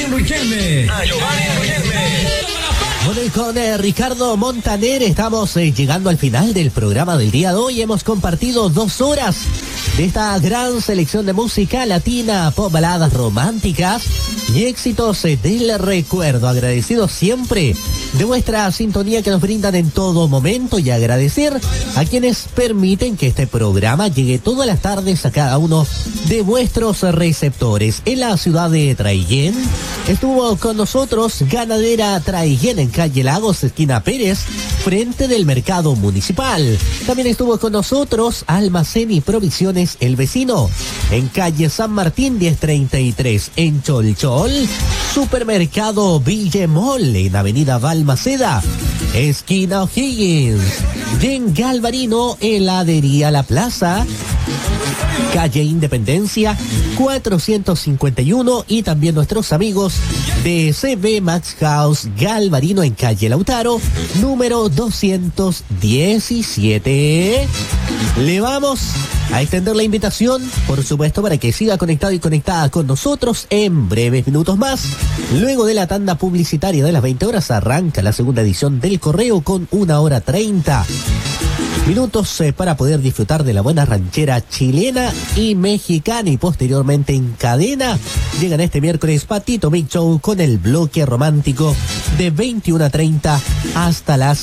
Riquelme. Bueno, y con Ricardo Montaner estamos llegando al final del programa del día de hoy. Hemos compartido 2 horas de esta gran selección de música latina, pop, baladas románticas y éxitos del recuerdo. Agradecidos siempre de vuestra sintonía que nos brindan en todo momento y agradecer a quienes permiten que este programa llegue todas las tardes a cada uno de vuestros receptores. En la ciudad de Traiguén estuvo con nosotros Ganadera Traiguén en calle Lagos, esquina Pérez, frente del mercado municipal. También estuvo con nosotros Almacén y Provisiones El Vecino en calle San Martín 1033 en Cholchol. Supermercado Villemol en avenida Balmaceda, esquina O'Higgins. Y en Galvarino, heladería La Plaza, calle Independencia 451, y también nuestros amigos de CB Max House Galvarino en calle Lautaro número 217. Le vamos a extender la invitación, por supuesto, para que siga conectado y conectada con nosotros en breves minutos más. Luego de la tanda publicitaria de las 20 horas arranca la segunda edición del Correo con 1h30 minutos para poder disfrutar de la buena ranchera chilena y mexicana, y posteriormente en cadena llegan este miércoles Patito Big Show con el bloque romántico de 21:30 hasta la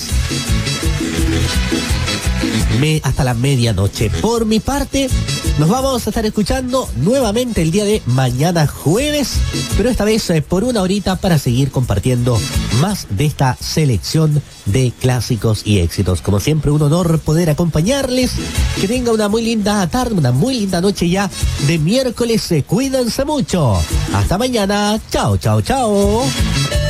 medianoche. Por mi parte, nos vamos a estar escuchando nuevamente el día de mañana jueves, pero esta vez por 1 horita para seguir compartiendo más de esta selección de clásicos y éxitos. Como siempre, un honor poder acompañarles. Que tenga una muy linda tarde, una muy linda noche ya de miércoles. Cuídense mucho. Hasta mañana. Chao, chao, chao.